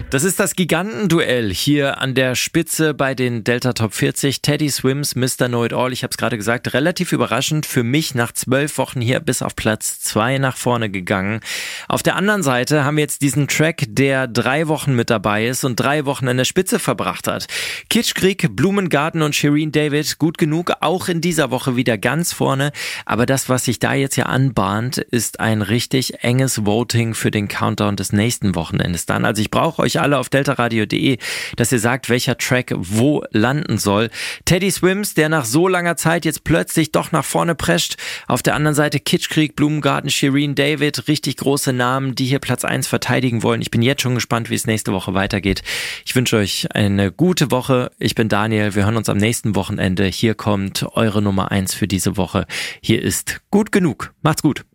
Das ist das Gigantenduell hier an der Spitze bei den Delta Top 40. Teddy Swims, Mr. Know It All. Ich habe es gerade gesagt, relativ überraschend für mich nach 12 Wochen hier bis auf Platz 2 nach vorne gegangen. Auf der anderen Seite haben wir jetzt diesen Track, der 3 Wochen mit dabei ist und 3 Wochen an der Spitze verbracht hat. Kitschkrieg, Blumengarten und Shireen David, gut genug, auch in dieser Woche wieder ganz vorne. Aber das, was sich da jetzt ja anbahnt, ist ein richtig enges Voting für den Countdown des nächsten Wochenendes dann. Also ich brauche euch alle auf deltaradio.de, dass ihr sagt, welcher Track wo landen soll. Teddy Swims, der nach so langer Zeit jetzt plötzlich doch nach vorne prescht. Auf der anderen Seite Kitschkrieg, Blumengarten, Shireen David, richtig große Namen, die hier Platz 1 verteidigen wollen. Ich bin jetzt schon gespannt, wie es nächste Woche weitergeht. Ich wünsche euch eine gute Woche. Ich bin Daniel, wir hören uns am nächsten Wochenende. Hier kommt eure Nummer 1 für diese Woche. Hier ist Gut genug. Macht's gut.